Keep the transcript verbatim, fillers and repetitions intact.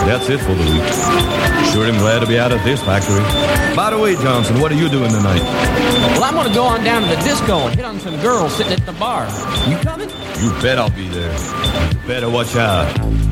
That's it for the week. Sure am glad to be out of this factory. By the way, Johnson, what are you doing tonight? Well, I'm going to go on down to the disco and hit on some girls sitting at the bar. You coming? You bet I'll be there. You better watch out.